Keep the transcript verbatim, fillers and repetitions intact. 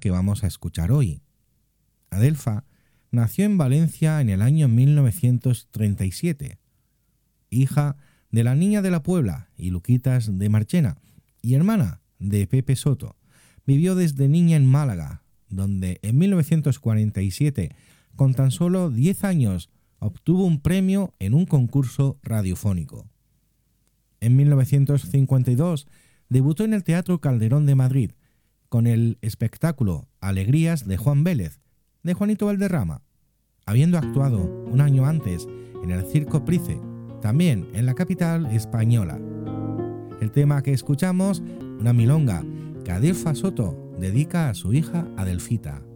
que vamos a escuchar hoy. Adelfa nació en Valencia en el año mil novecientos treinta y siete, hija de la Niña de la Puebla y Luquitas de Marchena y hermana de Pepe Soto. Vivió desde niña en Málaga, donde en mil novecientos cuarenta y siete, con tan solo diez años, obtuvo un premio en un concurso radiofónico. En mil novecientos cincuenta y dos debutó en el Teatro Calderón de Madrid con el espectáculo Alegrías de Juan Vélez, de Juanito Valderrama, habiendo actuado un año antes en el Circo Price, también en la capital española. El tema que escuchamos, una milonga que Adelfa Soto dedica a su hija Adelfita.